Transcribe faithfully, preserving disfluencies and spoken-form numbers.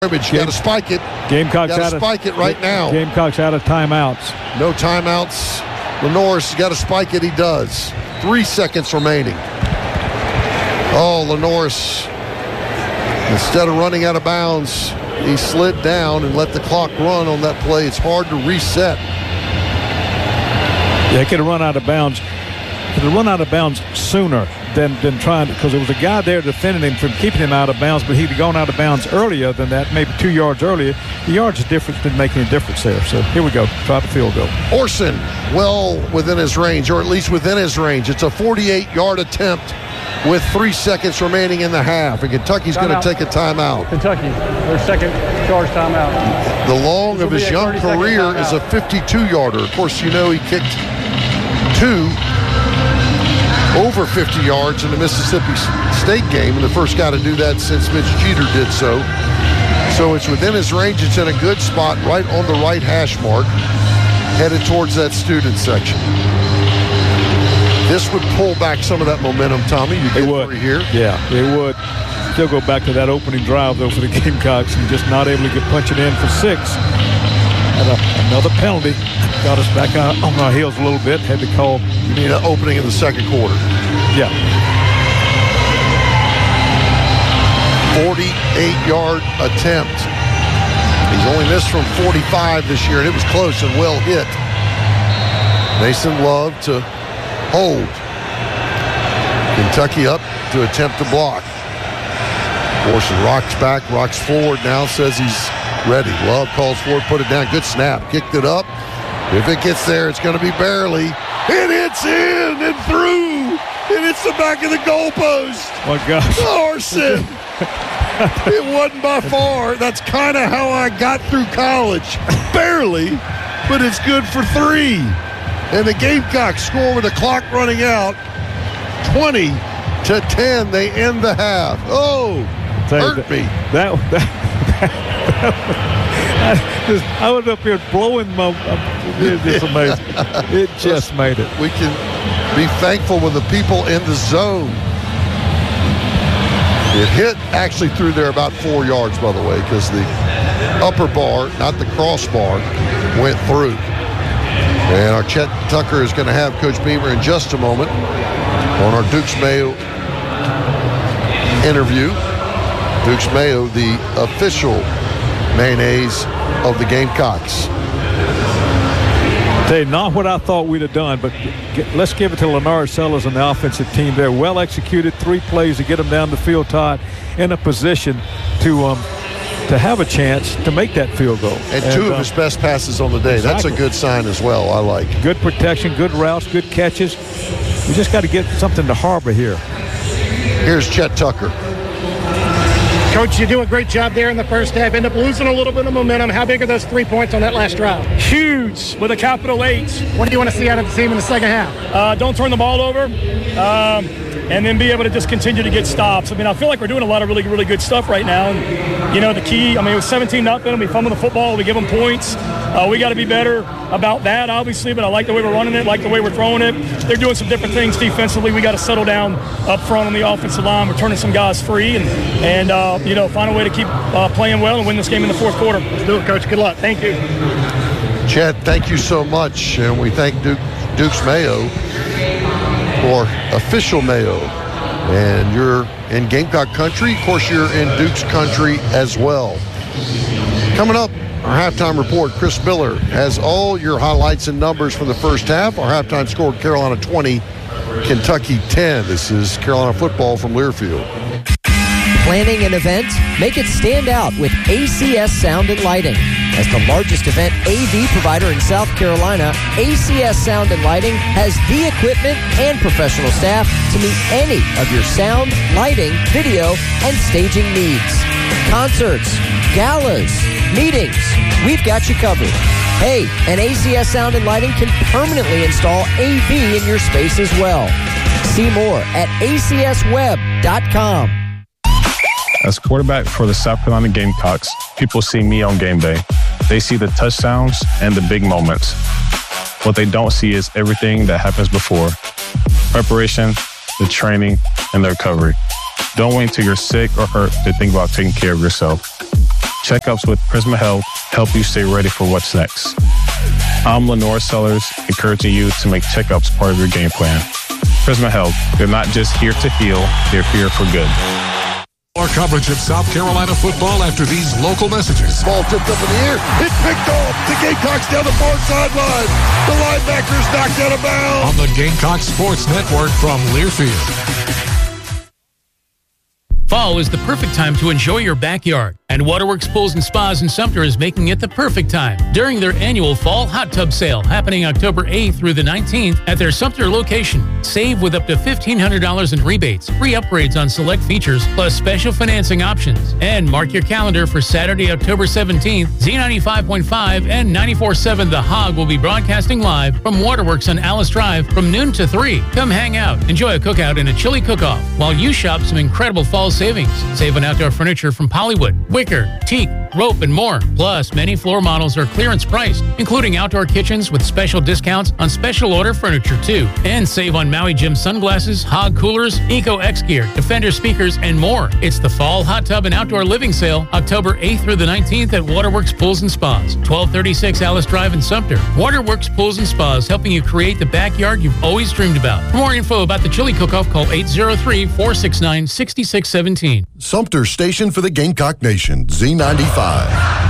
But you got to spike it. Gamecocks got out to of spike it right now. Gamecocks out of timeouts. No timeouts. Lenore's has got to spike it. He does. Three seconds remaining. Oh, Lenore's, instead of running out of bounds, he slid down and let the clock run on that play. It's hard to reset. Yeah, he could have run out of bounds. Could have run out of bounds sooner than, than trying to, because there was a guy there defending him from keeping him out of bounds, but he'd gone out of bounds earlier than that, maybe two yards earlier. The yards difference didn't make any difference there. So here we go. Try the field goal. Orson, well within his range, or at least within his range. It's a forty-eight-yard attempt with three seconds remaining in the half. And Kentucky's going to take a timeout. Kentucky, their second charge timeout. The long of his young career is a fifty-two-yarder. Of course, you know he kicked two over fifty yards in the Mississippi State game, and the first guy to do that since Mitch Jeter did so. So it's within his range. It's in a good spot right on the right hash mark, headed towards that student section. This would pull back some of that momentum, Tommy. You get it would. Here. Yeah, it would. Still go back to that opening drive, though, for the Gamecocks, and just not able to get punching in for six. And a, another penalty got us back on, on our heels a little bit. Had to call. You mean an opening in the second quarter? Yeah. forty-eight-yard attempt. He's only missed from forty-five this year, and it was close and well hit. Mason Love to hold. Kentucky up to attempt to block. Orson rocks back, rocks forward now, says he's ready. Love calls forward, put it down. Good snap. Kicked it up. If it gets there, it's going to be barely. It hits in and through. It hits the back of the goalpost. Oh, my gosh. Orson. It wasn't by far. That's kind of how I got through college. Barely, but it's good for three. And the Gamecocks score with the clock running out. twenty to ten. They end the half. Oh, hurt that, me. That, that, that I, just, I was up here blowing my. It's just amazing. It just made it. We can be thankful when the people in the zone. It hit actually through there about four yards, by the way, because the upper bar, not the crossbar, went through. And our Chet Tucker is going to have Coach Beamer in just a moment on our Dukes Mayo interview. Dukes Mayo, the official mayonnaise of the Gamecocks. Hey, not what I thought we'd have done, but get, let's give it to Lenard Sellers and the offensive team there. Well executed, three plays to get them down the field, Todd, in a position to um, to have a chance to make that field goal. And, and two of um, his best passes on the day. Exactly. That's a good sign as well, I like. Good protection, good routes, good catches. We just got to get something to harbor here. Here's Chet Tucker. Coach, you do a great job there in the first half. End up losing a little bit of momentum. How big are those three points on that last drive? Huge, with a capital H. What do you want to see out of the team in the second half? Uh, don't turn the ball over, um, and then be able to just continue to get stops. I mean, I feel like we're doing a lot of really, really good stuff right now. And, you know, the key, I mean, it was seventeen nothing. We fumble the football. We give them points. Uh, we got to be better about that, obviously, but I like the way we're running it, like the way we're throwing it. They're doing some different things defensively. We got to settle down up front on the offensive line. We're turning some guys free and, and uh, you know, find a way to keep uh, playing well and win this game in the fourth quarter. Let's do it, Coach. Good luck. Thank you. Chad, thank you so much. And we thank Duke, Dukes Mayo for official Mayo. And you're in Gamecock country. Of course, you're in Dukes country as well. Coming up, our halftime report. Chris Miller has all your highlights and numbers from the first half. Our halftime score, Carolina twenty, Kentucky ten. This is Carolina football from Learfield. Planning an event? Make it stand out with A C S Sound and Lighting. As the largest event A V provider in South Carolina, A C S Sound and Lighting has the equipment and professional staff to meet any of your sound, lighting, video, and staging needs. Concerts, galas, meetings, we've got you covered. Hey, and A C S Sound and Lighting can permanently install A V in your space as well. See more at A C S web dot com. As quarterback for the South Carolina Gamecocks, people see me on game day. They see the touchdowns and the big moments. What they don't see is everything that happens before. Preparation, the training, and the recovery. Don't wait until you're sick or hurt to think about taking care of yourself. Checkups with Prisma Health help you stay ready for what's next. I'm Lenore Sellers, encouraging you to make checkups part of your game plan. Prisma Health, they're not just here to heal, they're here for good. More coverage of South Carolina football after these local messages. Ball tipped up in the air. It's picked off. The Gamecocks down the far sideline. The linebackers knocked out of bounds. On the Gamecock Sports Network from Learfield. Fall is the perfect time to enjoy your backyard, and Waterworks Pools and Spas in Sumter is making it the perfect time during their annual Fall Hot Tub Sale happening October eighth through the nineteenth at their Sumter location. Save with up to fifteen hundred dollars in rebates, free upgrades on select features, plus special financing options. And mark your calendar for Saturday, October seventeenth. Z ninety-five point five and ninety-four point seven The Hog will be broadcasting live from Waterworks on Alice Drive from noon to three. Come hang out, enjoy a cookout and a chili cook-off while you shop some incredible fall savings. Save on outdoor furniture from Pollywood, Wicker, Teak, Rope, and more. Plus, many floor models are clearance priced, including outdoor kitchens with special discounts on special order furniture, too. And save on Maui Gym sunglasses, Hog coolers, Eco X gear, Defender speakers, and more. It's the Fall Hot Tub and Outdoor Living Sale, October eighth through the nineteenth at Waterworks Pools and Spas, twelve thirty-six Alice Drive in Sumter. Waterworks Pools and Spas, helping you create the backyard you've always dreamed about. For more info about the chili cook-off, call eight zero three, four six nine, six six one seven. Sumter Station for the Gamecock Nation, Z ninety-five.